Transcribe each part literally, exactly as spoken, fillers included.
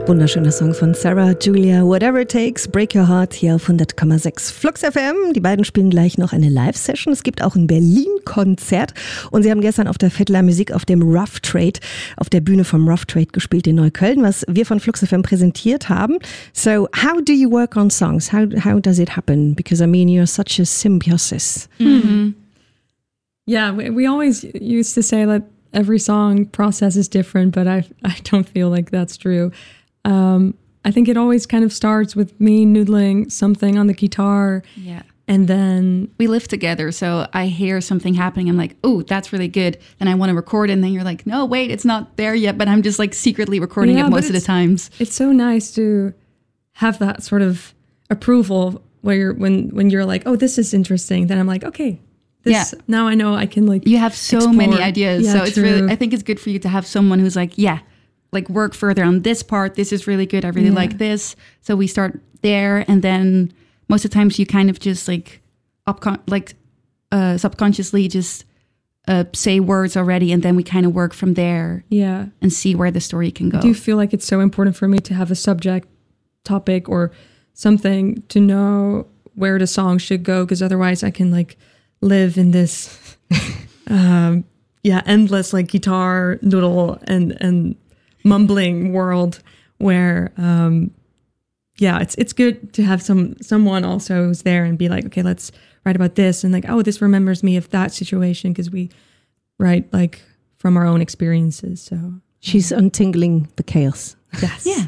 Wunderschöner Song von Sarah Julia, Whatever It Takes, Break Your Heart, hier auf hundert Komma sechs Flux F M. Die beiden spielen gleich noch eine Live-Session. Es gibt auch ein Berlin-Konzert und sie haben gestern auf der Fête de la Musique auf dem Rough Trade, auf der Bühne vom Rough Trade gespielt in Neukölln, was wir von Flux F M präsentiert haben. So, how do you work on songs? How, how does it happen? Because, I mean, you're such a symbiosis. Mm-hmm. Yeah, we, we always used to say that every song process is different, but I I don't feel like that's true. Um, I think it always kind of starts with me noodling something on the guitar. Yeah. And then we live together. So I hear something happening. I'm like, oh, that's really good. And I want to record it. And then you're like, no, wait, it's not there yet. But I'm just like secretly recording yeah, it most of the times. It's so nice to have that sort of approval where you're, when, when you're like, oh, this is interesting. Then I'm like, okay. This, yeah. Now I know I can like You have so explore. many ideas. Yeah, so it's true. really, I think it's good for you to have someone who's like, yeah, like work further on this part. This is really good. I really yeah. like this. So we start there. And then most of the times you kind of just like, upcon- like uh, subconsciously just uh, say words already. And then we kind of work from there. Yeah. And see where the story can go. I do feel like it's so important for me to have a subject, topic, or something to know where the song should go. Because otherwise I can like live in this um, yeah, endless like guitar noodle and, and mumbling world where um yeah it's it's good to have some someone also who's there and be like, okay, let's write about this, and like, oh, this remembers me of that situation, because we write like from our own experiences. So she's untangling the chaos. Yes. Yeah.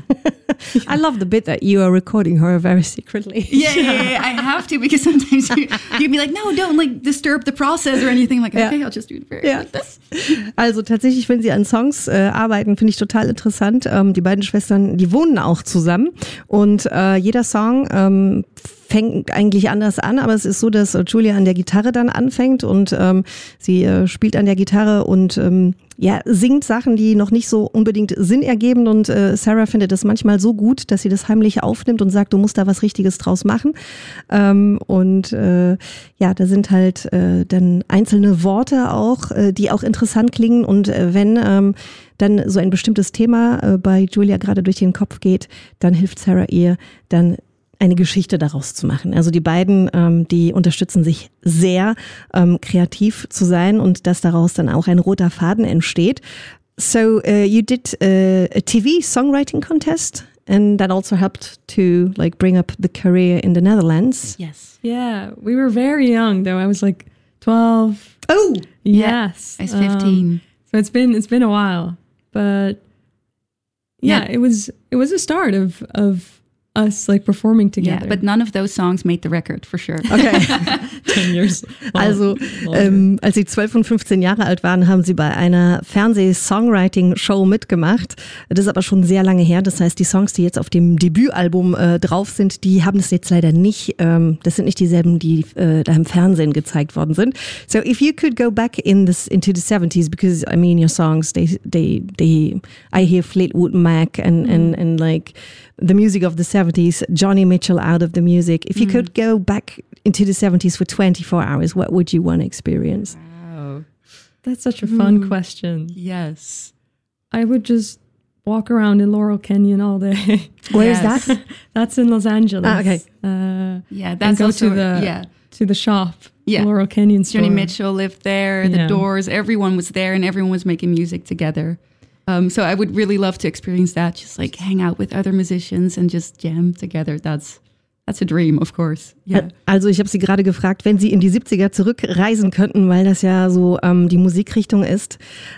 I love the bit that you are recording her very secretly. Yeah, yeah, yeah, yeah. I have to, because sometimes you, you'd be like, no, don't like disturb the process or anything. Like, okay, ja. I'll just do it very ja. like this. Also tatsächlich, wenn sie an Songs äh, arbeiten, finde ich total interessant. Ähm, die beiden Schwestern, die wohnen auch zusammen und äh, jeder Song ähm, fängt eigentlich anders an, aber es ist so, dass Julia an der Gitarre dann anfängt und ähm, sie äh, spielt an der Gitarre und ähm, ja, singt Sachen, die noch nicht so unbedingt Sinn ergeben, und äh, Sarah findet das manchmal so gut, dass sie das heimlich aufnimmt und sagt, du musst da was Richtiges draus machen. Ähm, und äh, ja, da sind halt äh, dann einzelne Worte auch, äh, die auch interessant klingen, und äh, wenn ähm, dann so ein bestimmtes Thema äh, bei Julia gerade durch den Kopf geht, dann hilft Sarah ihr, dann eine Geschichte daraus zu machen. Also die beiden, ähm, die unterstützen sich sehr, ähm, kreativ zu sein, und dass daraus dann auch ein roter Faden entsteht. So uh, you did uh, a T V songwriting contest, and that also helped to like bring up the career in the Netherlands. Yes. Yeah, we were very young though. I was like twelve. Oh, yes. Yeah, I was fifteen. Um, so it's been it's been a while, but yeah, yeah, it was it was a start of of us like performing together. Yeah, but none of those songs made the record, for sure. Okay. Ten years. Also, ähm, als sie zwölf und fünfzehn Jahre alt waren, haben sie bei einer Fernseh-Songwriting-Show mitgemacht. Das ist aber schon sehr lange her. Das heißt, die Songs, die jetzt auf dem Debütalbum äh, drauf sind, die haben es jetzt leider nicht. Ähm, das sind nicht dieselben, die äh, da im Fernsehen gezeigt worden sind. So, if you could go back in this into the seventies, because I mean, your songs, they, they, they, I hear Fleetwood Mac and mm. and and like the music of the seventies, Johnny Mitchell out of the music. If you mm. could go back into the seventies for twenty-four hours, what would you want to experience? Wow. That's such a fun mm. question. Yes. I would just walk around in Laurel Canyon all day. Where yes. is that? That's in Los Angeles. Ah, okay. Uh, yeah, that's go also, to the, yeah. to the shop, yeah. Laurel Canyon store. Johnny Mitchell lived there, the yeah. Doors, everyone was there, and everyone was making music together. Um, so I would really love to experience that, just like hang out with other musicians and just jam together. That's that's a dream, of course. Yeah. Also ich habe sie gerade gefragt, wenn sie in die siebziger zurückreisen könnten, weil das ja so ähm, die Musikrichtung ist,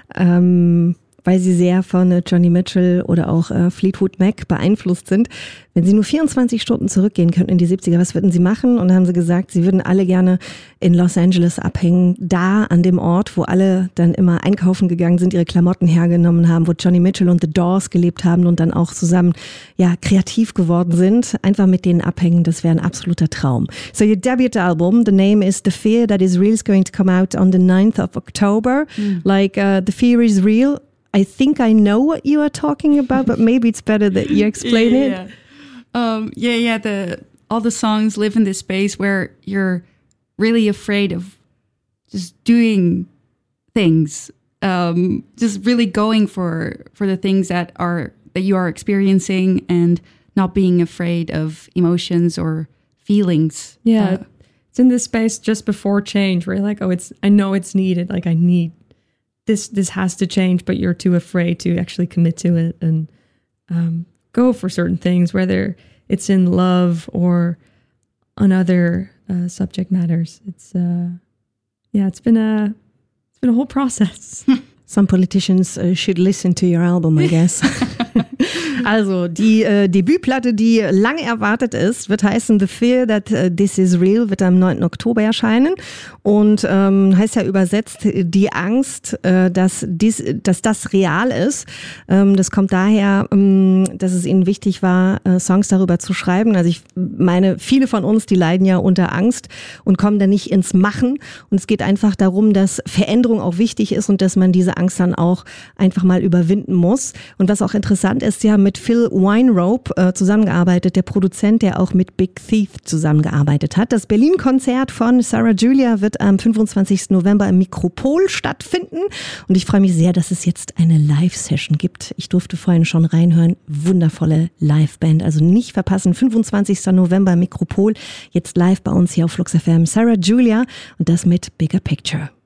ähm, weil sie sehr von Johnny Mitchell oder auch äh, Fleetwood Mac beeinflusst sind. Wenn sie nur vierundzwanzig Stunden zurückgehen könnten in die siebziger, was würden sie machen? Und dann haben sie gesagt, sie würden alle gerne in Los Angeles abhängen, da an dem Ort, wo alle dann immer einkaufen gegangen sind, ihre Klamotten hergenommen haben, wo Johnny Mitchell und The Doors gelebt haben und dann auch zusammen ja kreativ geworden sind. Einfach mit denen abhängen, das wäre ein absoluter Traum. So your debut album, the name is The Fear That Is Real, is going to come out on the ninth of October. Mm. Like uh, The Fear Is Real. I think I know what you are talking about, but maybe it's better that you explain yeah, it. Yeah. Um, yeah, yeah. The all the songs live in this space where you're really afraid of just doing things, um, just really going for for the things that are that you are experiencing and not being afraid of emotions or feelings. Yeah. Uh, it's in this space just before change where you're like, oh, it's, I know it's needed. Like I need this, this has to change, but you're too afraid to actually commit to it and um, go for certain things, whether it's in love or on other uh, subject matters. It's, uh, yeah, it's been a, it's been a whole process. Some politicians uh, should listen to your album, I guess. Also, die äh, Debütplatte, die lange erwartet ist, wird heißen The Fear That uh, This Is Real, wird am neunten Oktober erscheinen und ähm, heißt ja übersetzt die Angst, äh, dass, dies, dass das real ist. Ähm, das kommt daher, ähm, dass es ihnen wichtig war, äh, Songs darüber zu schreiben. Also ich meine, viele von uns, die leiden ja unter Angst und kommen dann nicht ins Machen und es geht einfach darum, dass Veränderung auch wichtig ist und dass man diese Angst dann auch einfach mal überwinden muss. Und was auch interessant ist, sie haben mit Phil Weinrobe äh, zusammengearbeitet, der Produzent, der auch mit Big Thief zusammengearbeitet hat. Das Berlin-Konzert von Sarah Julia wird am fünfundzwanzigsten November im Mikropol stattfinden und ich freue mich sehr, dass es jetzt eine Live-Session gibt. Ich durfte vorhin schon reinhören, wundervolle Live-Band, also nicht verpassen, fünfundzwanzigsten November im Mikropol, jetzt live bei uns hier auf Flux F M, Sarah Julia und das mit Bigger Picture.